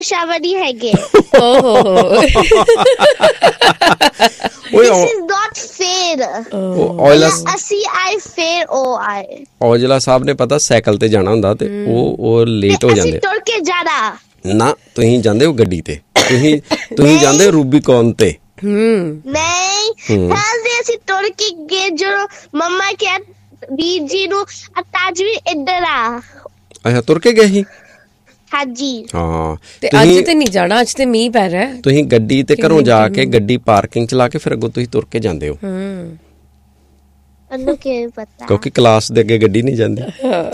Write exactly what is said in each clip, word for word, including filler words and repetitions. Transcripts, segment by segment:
ਸ਼ਾਵਰੀ ਹੈਗੇ। This is not fair. Aujla ਅਸੀਂ ਆਏ ਫੇਰ ਉਹ ਆਏ। ਔਜਲਾ ਸਾਹਿਬ ਨੇ ਪਤਾ ਸਾਈਕਲ ਤੇ ਜਾਣਾ ਹੁੰਦਾ ਤੇ ਉਹ ਉਹ ਲੇਟ ਹੋ ਜਾਂਦੇ। ਅਸੀਂ ਤੁਰ ਕੇ ਜਾਣਾ ਨਾ, ਤੁਸੀਂ ਜਾਂਦੇ ਹੋ ਗੱਡੀ ਤੇ, ਤੁਸੀਂ ਤੁਸੀਂ ਜਾਂਦੇ ਹੋ ਰੂਬੀਕੌਨ ਤੇ। ਨਹੀਂ, ਕਹਿੰਦੇ ਅਸੀਂ ਤੁਰ ਕੇ ਗਏ। ਜਦੋਂ ਮੰਮਾ ਕਿਹਾ ਵੀਰ ਜੀ ਨੂੰ ਤਾਜਵੀਰ ਇੱਧਰ ਆ। ਅੱਛਾ, ਤੁਰ ਕੇ ਗਏ ਸੀ? ਹਾਂਜੀ। ਹਾਂ, ਤੇ ਅੱਜ ਤੇ ਨਹੀਂ ਜਾਣਾ, ਅੱਜ ਤੇ ਮੀਂਹ ਪੈ ਰਿਹਾ। ਤੁਸੀਂ ਗੱਡੀ ਤੇ ਘਰੋਂ ਜਾ ਕੇ ਗੱਡੀ ਪਾਰਕਿੰਗ ਚ ਲਾ ਕੇ ਫਿਰ ਅੱਗੋਂ ਤੁਸੀਂ ਤੁਰ ਕੇ ਜਾਂਦੇ ਹੋ। ਉਹਨੂੰ ਕਿਵੇਂ ਪਤਾ? ਕਿਉਂਕਿ ਕਲਾਸ ਦੇ ਅੱਗੇ ਗੱਡੀ ਨਹੀਂ ਜਾਂਦੀ।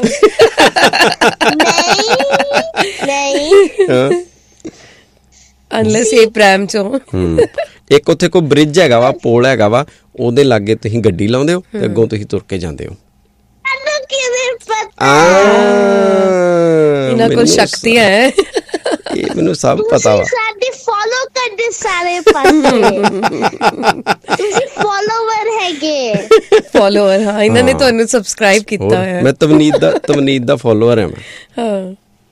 ਨਹੀਂ ਨਹੀਂ, ਅਨਲੈਸ ਇਹ ਪ੍ਰੈਮ ਚੋਂ। ਇੱਕ ਉੱਥੇ ਕੋਈ ਬ੍ਰਿਜ ਹੈਗਾ ਵਾ, ਪੁਲ ਹੈਗਾ ਵਾ, ਉਹਦੇ ਲਾਗੇ ਤੁਸੀਂ ਗੱਡੀ ਲਾਉਂਦੇ ਹੋ ਤੇ ਅੱਗੋਂ ਤੁਸੀਂ ਤੁਰ ਕੇ ਜਾਂਦੇ ਹੋ। ਇਹਨਾਂ ਕੋਲ ਸ਼ਕਤੀ ਹੈ, ਇਹ ਮੈਨੂੰ ਸਭ ਪਤਾ ਵਾ। ਸਾਡੇ ਫੋਲੋ ਕਰਦੇ ਸਾਰੇ ਪਾਸੇ। ਤੁਸੀਂ ਫੋਲੋਵਰ ਹੈਗੇ। ਫੋਲੋਵਰ, ਹਾਂ, ਇਹਨਾਂ ਨੇ ਤੁਹਾਨੂੰ ਸਬਸਕ੍ਰਾਈਬ ਕੀਤਾ ਹੈ। ਮੈਂ ਤਵਨੀਤ ਦਾ ਤਵਨੀਤ ਦਾ ਫੋਲੋਵਰ ਹਾਂ ਮੈਂ। ਹਾਂ,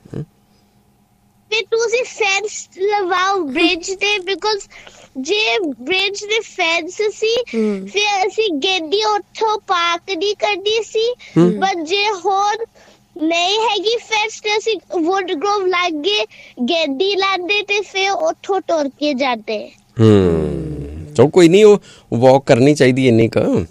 ਤੇ ਤੁਸੀਂ ਫੈਂਸ ਲਵਾਓ ਬ੍ਰਿਜ ਤੇ, ਬਿਕੋਜ਼ ਜੇ ਬ੍ਰਿਜ ਦੇ ਫੈਂਸ ਸੀ ਫਿਰ ਅਸੀਂ ਗੱਡੀ ਉੱਥੋਂ ਪਾਰਕ ਨਹੀਂ ਕਰਨੀ ਸੀ। ਬਟ ਜੇ ਹੋਰ ਨਹੀਂ ਹੈਗੀ ਫੈਂਸ ਤੇ ਅਸੀਂ ਵੁੱਡ ਗਰੋਵ ਲਾਗੇ ਗੱਡੀ ਲਾਉਂਦੇ ਤੇ ਫਿਰ ਉੱਥੋਂ ਤੁਰ ਕੇ ਜਾਂਦੇ। ਹੂੰ, ਚਲੋ ਕੋਈ ਨਹੀਂ, ਉਹ ਵਾਕ ਕਰਨੀ ਚਾਹੀਦੀ ਇੰਨੀ ਕੁ,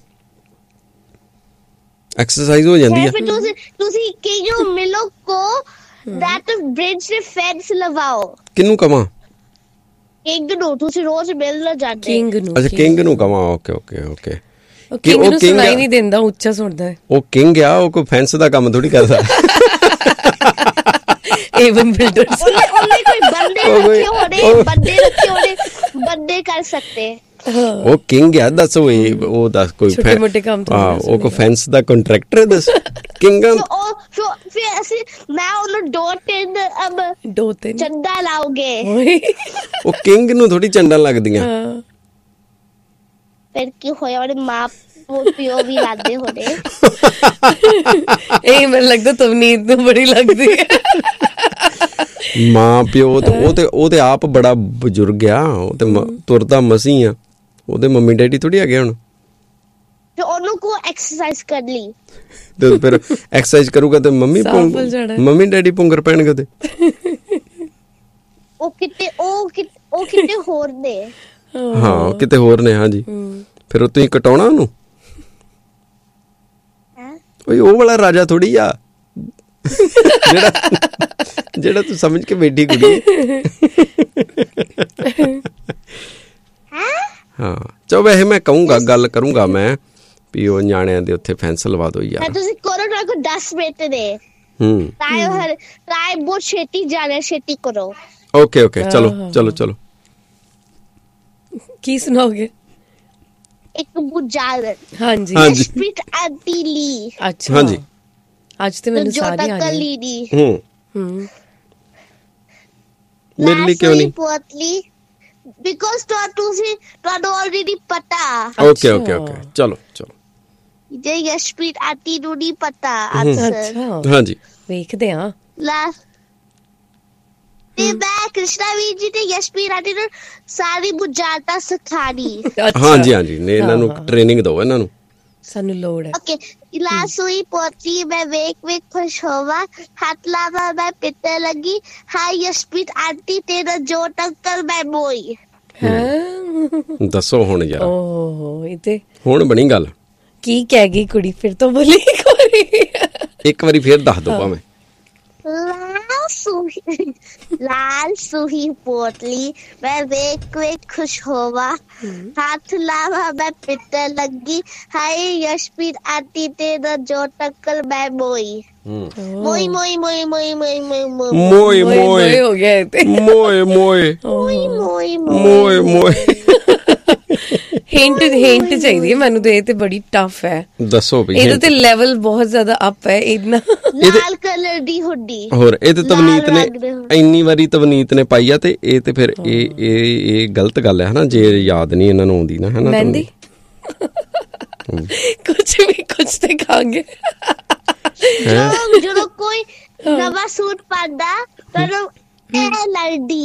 ਐਕਸਰਸਾਈਜ਼ ਹੋ ਜਾਂਦੀ ਆ। ਫਿਰ ਤੁਸੀਂ ਤੁਸੀਂ ਕਿਹਨੂੰ ਮਿਲੋ ਕੋ that bridge ਦੇ ਫੈਂਸ ਲਵਾਓ। ਕਿਹਨੂੰ ਕਵਾਂ? ਕਿੰਗ ਨੂੰ। ਤੁਸੀਂ ਰੋਜ਼ ਮਿਲਣਾ ਜਾਂਦੇ। ਕਿੰਗ ਨੂੰ। ਅੱਛਾ, ਕਿੰਗ ਨੂੰ ਕਵਾਂ। Okay okay okay. ਕਿੰਗ ਨੂੰ ਸੁਣਾਈ ਨਹੀਂ ਦਿੰਦਾ, ਉੱਚਾ ਸੁਣਦਾ ਹੈ। ਉਹ ਕਿੰਗ ਆ, ਉਹ ਕੋਈ ਫੈਂਸ ਦਾ ਕੰਮ ਥੋੜੀ ਕਰਦਾ। ਏਵਨ ਬਿਲਡਰਸ ਉਹਨੇ ਕੋਈ ਬੰਦੇ ਰੱਖੇ ਹੋਣੇ, ਬੰਦੇ ਰੱਖੇ ਹੋਣੇ, ਬੰਦੇ ਕਰ ਸਕਦੇ। ਉਹ ਕਿੰਗ ਆ, ਦੱਸ ਉਹ ਉਹ ਦੱਸ ਕੋਈ ਛੋਟੇ ਮੋਟੇ ਕੰਮ। ਹਾਂ, ਉਹ ਕੋਈ ਫੈਂਸ ਦਾ ਕੰਟਰੈਕਟਰ ਦੱਸ। ਕਿੰਗ ਫਿਰ ਅਸੀਂ ਮੈਂ ਉਹਨੂੰ ਦੋ ਤਿੰਨ ਅਬ ਦੋ ਤਿੰਨ ਚੰਡਾ ਲਾਓਗੇ। ਉਹ ਕਿੰਗ ਨੂੰ ਥੋੜੀ ਚੰਡਾ ਲੱਗਦੀਆਂ। ਫਿਰ ਕੀ ਹੋਇਆ, ਉਹਦੇ ਮਾਂ ਪਿਓ ਵੀ ਲਾਦੇ ਹੋਣੇ। ਇਹ ਮੈਨੂੰ ਲੱਗਦਾ ਤਵਨੀਤ ਨੂੰ ਬੜੀ ਲੱਗਦੀ ਹੈ। ਮਾਂ ਪਿਓ ਤੇ ਉਹ ਤੇ ਉਹ ਤੇ ਆਪ ਬੜਾ ਬਜ਼ੁਰਗ ਆ, ਉਹ ਤੇ ਤੁਰਦਾ ਮਸੀਂ ਆ, ਉਹਦੇ ਮੰਮੀ ਡੈਡੀ ਥੋੜੀ ਹੈਗੇ ਹੁਣ। ਤੇ ਉਹਨੂੰ ਕੋ ਐਕਸਰਸਾਈਜ਼ ਕਰ ਲਈ ਤੇ ਫਿਰ ਐਕਸਰਸਾਈਜ਼ ਕਰੂਗਾ ਤੇ ਮੰਮੀ ਮੰਮੀ ਡੈਡੀ ਪੁੰਗਰ ਪੈਣਗੇ ਤੇ ਉਹ ਕਿਤੇ ਉਹ ਉਹ ਕਿਤੇ ਹੋਰ ਨੇ। ਹਾਂ, ਕਿਤੇ ਹੋਰ ਨੇ। ਹਾਂਜੀ, ਫਿਰ ਉਹ ਤੁਸੀਂ ਕਟਾਉਣਾ ਉਹਨੂੰ। ਓਏ ਉਹ ਵਾਲਾ ਰਾਜਾ ਥੋੜੀ ਆ ਜਿਹੜਾ ਜਿਹੜਾ ਤੂੰ ਸਮਝ ਕੇ ਬੈਠੀ ਕੁੜੀ। ਹਾਂ, ਚਲੋ ਵੈਸੇ ਮੈਂ ਕਹੂੰਗਾ, ਗੱਲ ਕਰੂੰਗਾ ਮੈਂ ਵੀ ਉਹ ਨਿਆਣਿਆਂ ਦੇ ਉੱਥੇ ਫੈਂਸ ਲਵਾ ਦੋ ਯਾਰ। ਤੁਸੀਂ ਕਰੋ ਨਾ, ਕੋਈ ਦਸ ਮਿੰਟ ਦੇ। ਹੂੰ, ਟਾਈ ਹਰ ਟਾਈ ਬਹੁਤ ਛੇਤੀ ਜਾ ਰਿਹਾ, ਛੇਤੀ ਕਰੋ। ਓਕੇ ਓਕੇ, ਚਲੋ ਚਲੋ ਚਲੋ। ਕੀ ਸੁਣਾਓਗੇ? ਇੱਕ ਬੁਝਾਰਤ। ਹਾਂਜੀ ਜਸਪ੍ਰੀਤ ਆਂਟੀ ਲਈ। ਅੱਛਾ, ਹਾਂਜੀ, ਅੱਜ ਤੇ ਮੈਨੂੰ ਸਾਰੀ ਆ ਰਹੀ ਹੈ। ਹੂੰ ਹੂੰ, ਮੇਰੇ ਲਈ ਕਿਉਂ ਨਹੀਂ? ਪੋਤਲੀ ਬਿਕੋਜ਼ ਤੁਸੀਂ ਤੁਹਾਨੂੰ ਆਲਰੇਡੀ ਪਤਾ। ਓਕੇ ਓਕੇ ਓਕੇ, ਚਲੋ ਚਲੋ। ਜੇ ਜਸਪ੍ਰੀਤ ਆਂਟੀ ਨੂੰ ਨਹੀਂ ਪਤਾ ਆਨਸਰ। ਹਾਂਜੀ, ਵੇਖਦੇ ਹਾਂ। ਲਾਸਟ ਤੇ ਮੈਂ ਕ੍ਰਿਸ਼ਨਾ ਵੀਰ ਜੀ ਤੇ ਜਸਪ੍ਰੀਤ ਆਂਟੀ ਨੂੰ ਸਾਰੀ ਬੁਝਾਰਤਾਂ ਸਿਖਾਣੀ। ਹਾਂਜੀ ਹਾਂਜੀ, ਨੇ ਇਹਨਾਂ ਨੂੰ ਟ੍ਰੇਨਿੰਗ ਦਿਓ, ਇਹਨਾਂ ਨੂੰ ਸਾਨੂੰ ਲੋੜ ਹੈ। ਓਕੇ, ਲਾਸਟ ਹੋਈ ਪੋਤਲੀ ਮੈਂ ਵੇਖ ਵੇਖ ਖੁਸ਼ ਹੋਵਾ, ਹੱਥ ਲਾਵਾ ਮੈਂ ਪਿੱਤੇ ਲੱਗੀ, ਹਾਈ ਜਸਪ੍ਰੀਤ ਆਂਟੀ ਤੇਰਾ ਜੋ ਟੱਕਰ ਮੈਂ ਮੋਈ। ਦੱਸੋ ਹੁਣ ਯਾਰ। ਓਹ, ਇਹ ਤੇ ਹੁਣ ਬਣੀ ਗੱਲ। ਕੀ ਕਹਿ ਗਈ ਕੁੜੀ? ਫਿਰ ਤੋਂ ਬੋਲੀ ਇੱਕ ਵਾਰੀ। ਇੱਕ ਵਾਰੀ ਫੇਰ ਦੱਸ ਦੋ ਭਾਵੇਂ। ਲਾਲ ਸੂਹੀ ਲਾਲ ਸੂਹੀ ਪੋਤਲੀ ਮੈਂ ਵੇਖ ਵੇਖ ਖੁਸ਼ ਹੋਵਾ, ਹੱਥ ਲਾਵਾ ਮੈਂ ਪਿੱਤੇ ਲੱਗੀ, ਹਾਏ ਜਸਪ੍ਰੀਤ ਆਂਟੀ ਤੇਰਾ ਜੋ ਟੱਕਰ ਮੈਂ ਮੋਈ। ਮੋਈ ਮੋਈ ਮੋਈ ਮੋਈ ਮੋਈ ਮੋਈ ਮੋਈ ਮੋਈ ਹੋ ਗਿਆ ਇਹ ਤੇ। ਮੋਏ ਮੋਏ ਮੋਈ ਮੋਈ ਮੋਏ ਮੋਏ। ਹਿੰਟ ਹਿੰਟ ਚਾਹੀਦੀ ਹੈ ਮੈਨੂੰ ਤੇ, ਇਹ ਤੇ ਬੜੀ ਟਫ ਹੈ। ਦੱਸੋ ਵੀ ਇਹਦੇ ਤੇ ਲੈਵਲ ਬਹੁਤ ਜ਼ਿਆਦਾ ਅਪ ਹੈ। ਇਤਨਾ ਲਾਲ ਕਲਰ ਦੀ ਹੁੱਡੀ। ਹੋਰ ਇਹ ਤੇ ਤਵਨੀਤ ਨੇ ਇੰਨੀ ਵਾਰੀ ਤਵਨੀਤ ਨੇ ਪਾਈ ਆ, ਤੇ ਇਹ ਤੇ ਫਿਰ ਇਹ ਇਹ ਇਹ ਗਲਤ ਗੱਲ ਹੈ ਹਨਾ, ਜੇ ਯਾਦ ਨਹੀਂ ਇਹਨਾਂ ਨੂੰ ਆਉਂਦੀ ਨਾ ਹਨਾ। ਮਹਿੰਦੀ ਕੁਛ ਵੀ ਕੁਛ ਤੇ ਖਾਂਗੇ। ਜਦੋਂ ਕੋਈ ਨਵਾਂ ਸੂਟ ਪਾਉਂਦਾ ਤੁਹਾਨੂੰ ਇਹ ਲੜਦੀ